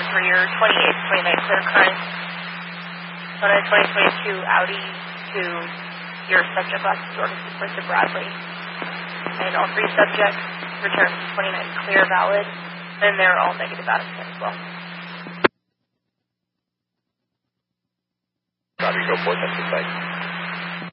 for your 28th, 29th clear current on a 2022 Audi to your subject last Jordan Cooper to Bradley. And all three subjects returned 29th clear valid, and they're all negative out of 10 as well. Roger, go forth, that's the site.